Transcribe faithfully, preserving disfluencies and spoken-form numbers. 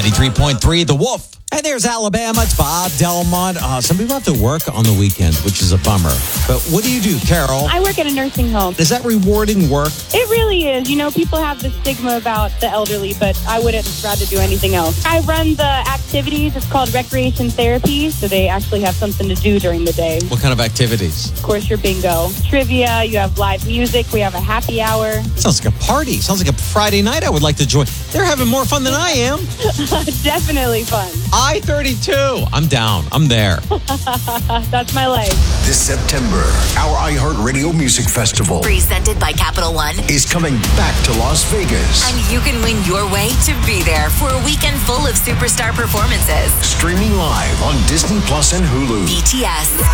ninety-three point three, The Wolf. And there's Alabama. It's Bob Delmont. Uh, some people have to work on the weekend, which is a bummer. But what do you do, Carol? I work at a nursing home. Is that rewarding work? It really is. You know, people have the stigma about the elderly, but I wouldn't rather do anything else. I run the activities. It's called recreation therapy, so they actually have something to do during the day. What kind of activities? Of course, your bingo. Trivia, you have live music, we have a happy hour. Sounds like a party. Sounds like a Friday night I would like to join. They're having more fun than I am. Definitely fun. I thirty-two. I'm down. I'm there. That's my life. This September, our iHeartRadio Music Festival, presented by Capital One, is coming back to Las Vegas. And you can win your way to be there for a weekend full of superstar performances. Streaming live on Disney Plus and Hulu. B T S,